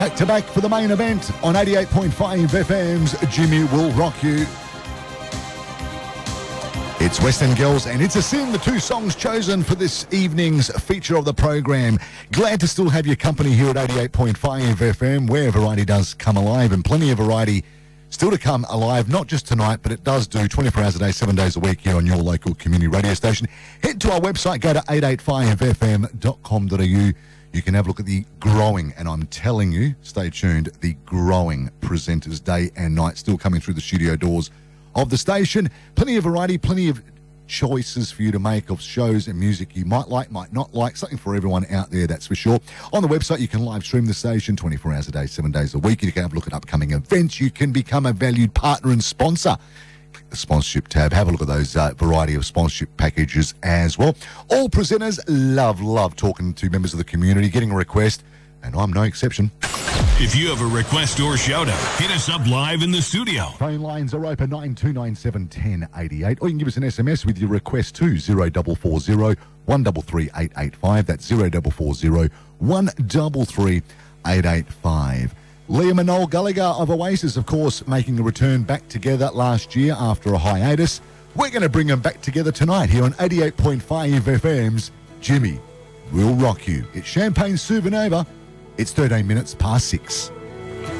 Back to back for the main event on 88.5 FM's Jimmy Will Rock You. It's Western Girls and It's a Sin, the two songs chosen for this evening's feature of the program. Glad to still have your company here at 88.5 FM, where variety does come alive, and plenty of variety still to come alive, not just tonight, but it does do 24 hours a day, 7 days a week here on your local community radio station. Head to our website, go to 885fm.com.au. You can have a look at the growing, and I'm telling you, stay tuned, the growing presenters day and night still coming through the studio doors of the station. Plenty of variety, plenty of choices for you to make of shows and music you might like, might not like. Something for everyone out there, that's for sure. On the website, you can live stream the station 24 hours a day, 7 days a week. You can have a look at upcoming events. You can become a valued partner and sponsor. The sponsorship tab, have a look at those variety of sponsorship packages as well. All presenters love talking to members of the community, getting a request, and I'm no exception. If you have a request or shout out, hit us up live in the studio. Phone lines are open 9297 1088, or you can give us an SMS with your request to 0440 133 885. That's 0440 133 885. Liam and Noel Gallagher of Oasis, of course, making a return back together last year after a hiatus. We're going to bring them back together tonight here on 88.5 FM's Jimmy Will Rock You. It's Champagne Supernova. It's 13 minutes past 6.